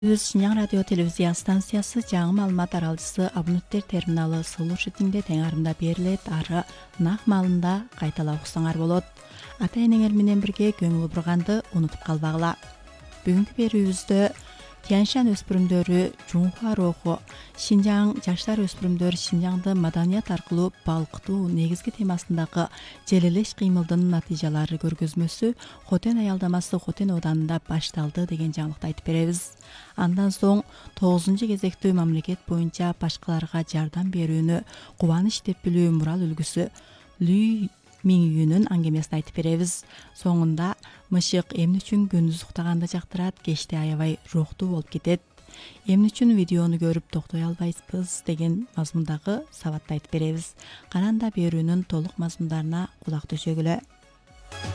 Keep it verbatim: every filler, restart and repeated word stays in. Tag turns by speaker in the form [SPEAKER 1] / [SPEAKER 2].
[SPEAKER 1] Үз Шинжаң радио телевизия станциясы жаңы маалымат аралчысы абоненттер терминалы сулуу шитинде тең арымда берилет. Ары нак маалында кайталап уксаңар болот. Ата энеңер менен бирге көңүл бурганды унутуп калбагыла. Бүгүнкү берүүбүздө Тяньшань өспүрүмдөрү Жунхва руху, Шинжаң жаштар өспүрүмдөр Шинжаңды маданият аркылуу балкытуу негизги темасындагы желелеш кыймылдын натыйжалары көргөзмөсү Хотен аялдамасы Хотен ооданында башталды деген жаңылыкты айтып беребиз. Андан соң тогузунчу кезектүү мамлекет боюнча башкаларга жардам берүүнү кубаныч деп билүү мурал үлгүсү Лүй Минgyүнүн аңгемесин айтып беребиз. Соңунда мышык эмне үчүн күндүз уктаганды жактырат, кечте аябай рухтуу болуп кетет. Эмне үчүн видеону көрүп токтой албайбыз деген мазмундагы сабатты айтып беребиз. Кананда берүүнүн толук мазмундарына кулак төшөгүлө.